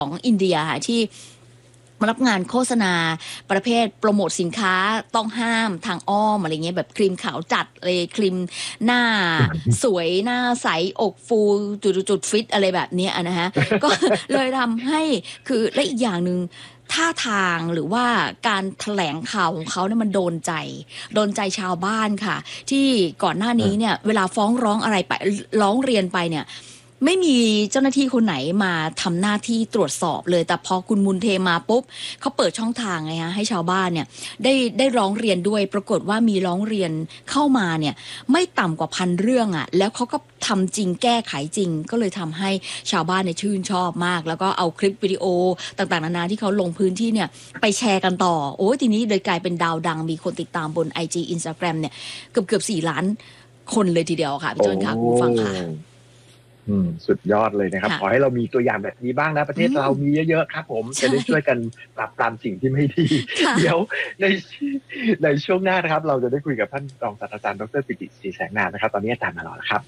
ของอินเดียค่ะที่มารับงานโฆษณาประเภทโปรโมทสินค้าต้องห้ามทางอ้อมอะไรเงี้ยแบบครีมขาวจัดเลยครีมหน้าสวยหน้าใสอกฟูจุดๆฟิตอะไรแบบนี้นะฮะก็เลยทำให้คือและอีกอย่างหนึ่งท่าทางหรือว่าการแถลงข่าวของเขาเนี่ยมันโดนใจชาวบ้านค่ะที่ก่อนหน้านี้เนี่ยเวลาฟ้องร้องอะไรไปร้องเรียนไปเนี่ยไม่มีเจ้าหน้าที่คนไหนมาทำหน้าที่ตรวจสอบเลยแต่พอคุณมุนเทมาปุ๊บเขาเปิดช่องทางไงฮะให้ชาวบ้านเนี่ยได้ร้องเรียนด้วยปรากฏว่ามีร้องเรียนเข้ามาเนี่ยไม่ต่ำกว่า1,000 เรื่องอ่ะแล้วเขาก็ทำจริงแก้ไขจริงก็เลยทำให้ชาวบ้านเนี่ยชื่นชอบมากแล้วก็เอาคลิปวิดีโอต่างๆนานาที่เขาลงพื้นที่เนี่ยไปแชร์กันต่อโอ้ยทีนี้เลยกลายเป็นดาวดังมีคนติดตามบน IG Instagram เนี่ยเกือบ4 ล้านคนเลยทีเดียวค่ะพี่ต้นค่ะคุณฟังค่ะสุดยอดเลยนะครับขอให้เรามีตัวอย่างแบบนี้บ้างนะประเทศเรามีเยอะๆครับผมจะได้ช่วยกันปราบปรามสิ่งที่ไม่ดีเดี๋ยวในช่วงหน้านะครับเราจะได้คุยกับท่านรองศาสตราจารย์ดร.ปิติ ศรีแสงนามนะครับตอนนี้อาจารย์มารอแล้วครับ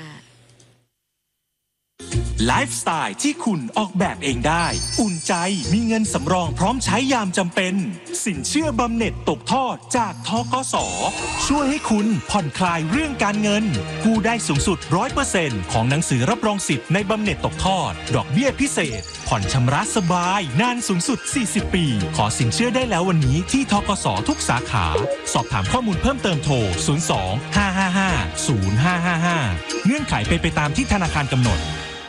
ไลฟ์สไตล์ที่คุณออกแบบเองได้อุ่นใจมีเงินสำรองพร้อมใช้ยามจำเป็นสินเชื่อบำเหน็จตกทอดจากธกส.ช่วยให้คุณผ่อนคลายเรื่องการเงินกู้ได้สูงสุด 100% ของหนังสือรับรองสิทธิ์ในบำเหน็จตกทอดดอกเบี้ยพิเศษผ่อนชำระสบายนานสูงสุด40 ปีขอสินเชื่อได้แล้ววันนี้ที่ธกส.ทุกสาขาสอบถามข้อมูลเพิ่มเติมโทร 02-555-0555 เงื่อนไขเป็นไปตามที่ธนาคารกำหนด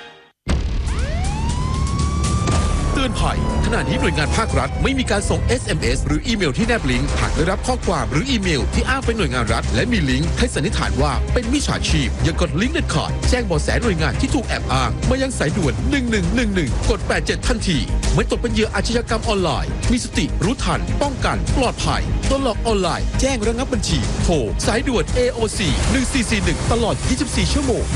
เตือนภัยขณะนี้หน่วยงานภาครัฐไม่มีการส่ง SMS หรืออีเมลที่แนบลิงก์หากได้รับข้อความหรืออีเมลที่อ้างเป็นหน่วยงานรัฐและมีลิงก์ให้สันนิษฐานว่าเป็นมิจฉาชีพอย่ากดลิงก์เด็ดขาดแจ้งเบาะแสหน่วยงานที่ถูกแอบอ้างมายังสายด่วน1111กด87ทันทีไม่ตกเป็นเหยื่ออาชญากรรมออนไลน์มีสติรู้ทันป้องกันปลอดภัยโดนหลอกออนไลน์แจ้งระงับบัญชีโทรสายด่วน AOC 1441ตลอด24 ชั่วโมง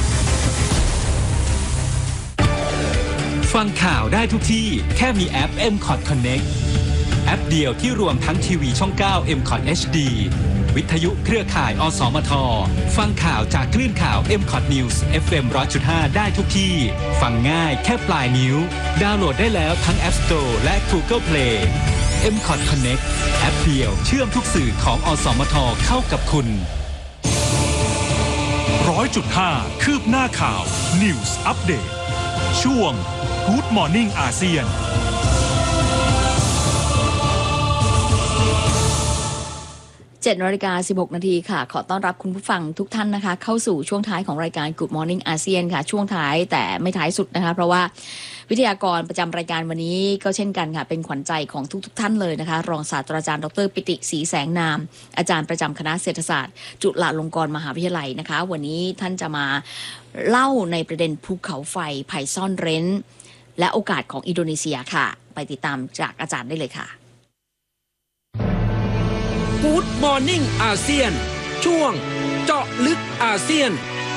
ฟังข่าวได้ทุกที่แค่มีแอป MCOT Connect แอปเดียวที่รวมทั้งทีวีช่อง 9 MCOT HD วิทยุเครือข่ายอสมทฟังข่าวจากคลื่นข่าว MCOT News FM 100.5 ได้ทุกที่ฟังง่ายแค่ปลายนิ้วดาวน์โหลดได้แล้วทั้ง App Store และ Google Play MCOT Connect แอปเดียวเชื่อมทุกสื่อของอสมทเข้ากับคุณ 100.5 คืบหน้าข่าว News Update ช่วงGood Morning อาเซียน 7:16 น.ค่ะขอต้อนรับคุณผู้ฟังทุกท่านนะคะเข้าสู่ช่วงท้ายของรายการ Good Morning อาเซียนค่ะช่วงท้ายแต่ไม่ท้ายสุดนะคะเพราะว่าวิทยากรประจำรายการวันนี้ก็เช่นกันค่ะเป็นขวัญใจของทุกท่านเลยนะคะรองศาสตราจารย์ดร.ปิติ ศรีแสงนามอาจารย์ประจำคณะเศรษฐศาสตร์จุฬาลงกรณ์มหาวิทยาลัยนะคะวันนี้ท่านจะมาเล่าในประเด็นภูเขาไฟภัยซ่อนเร้นและโอกาสของอินโดนีเซียค่ะไปติดตามจากอาจารย์ได้เลยค่ะ Good Morning อาเซียนช่วงเจาะลึกอาเซียน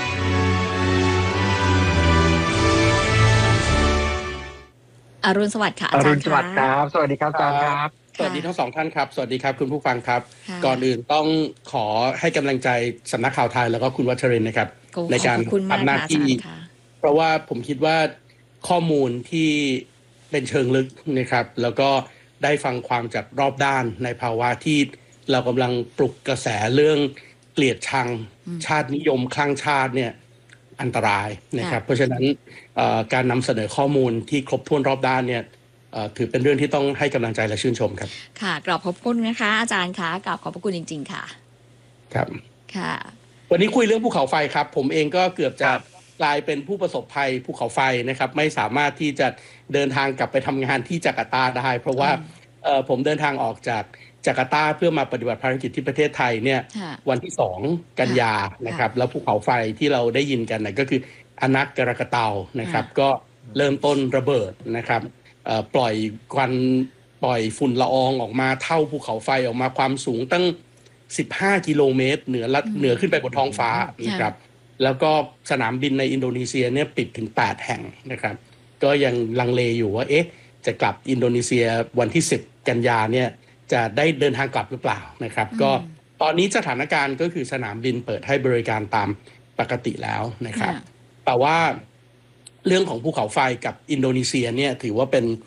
อรุณสวัสดิ์ค่ะอาจารย์อรุณสวัสดิ์ครับสวัสดีครับอาจารย์ครับสวัสดีทั้งสองท่านครับสวัสดีครับคุณผู้ฟังครับก่อนอื่นต้องขอให้กำลังใจสำนักข่าวไทยแล้วก็คุณวัชรินทร์นะครับในการทำหน้าที่เพราะว่าผมคิดว่าข้อมูลที่เป็นเชิงลึกนะครับแล้วก็ได้ฟังความจากรอบด้านในภาวะที่เรากำลังปลุกกระแสเรื่องเกลียดชังชาตินิยมคลั่งชาติเนี่ยอันตรายนะครับเพราะฉะนั้นการนำเสนอข้อมูลที่ครบถ้วนรอบด้านเนี่ยถือเป็นเรื่องที่ต้องให้กำลังใจและชื่นชมครับค่ะกราบขอบคุณนะคะอาจารย์คะกราบขอบพระคุณจริงๆค่ะครับค่ะวันนี้คุยเรื่องภูเขาไฟครับผมเองก็เกือบจะกลายเป็นผู้ประสบภัยภูเขาไฟนะครับไม่สามารถที่จะเดินทางกลับไปทำงานที่จาการ์ตาได้เพราะว่าผมเดินทางออกจากจาการ์ตาเพื่อมาปฏิบัติภารกิจที่ประเทศไทยเนี่ยวันที่2 กันยานะครับแล้วภูเขาไฟที่เราได้ยินกันนะก็คืออนักกรกเตานะครับก็เริ่มต้นระเบิดนะครับปล่อยควันปล่อยฝุ่นละอองออกมาเท่าภูเขาไฟออกมาความสูงตั้ง15 กิโลเมตรเหนือขึ้นไปบนท้องฟ้านะครับแล้วก็สนามบินในอินโดนีเซียเนี่ยปิดถึง8 แห่งนะครับก็ยังลังเลอยู่ว่าจะกลับอินโดนีเซียวันที่10 กันยาเนี่ยจะได้เดินทางกลับหรือเปล่านะครับก็ตอนนี้สถานการณ์ก็คือสนามบินเปิดให้บริการตามปกติแล้วนะครับแต่ว่าเรื่องของภูเขาไฟกับอินโดนีเซียเนี่ยถือว่าเป็น